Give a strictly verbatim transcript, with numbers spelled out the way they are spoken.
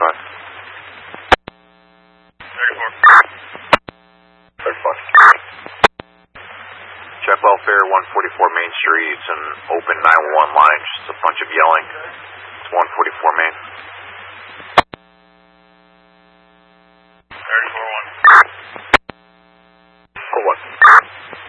thirty-five. thirty-four. thirty-five. Check welfare, one forty-four Main Street. It's an open nine one one line. Just a bunch of yelling. It's one forty-four Main.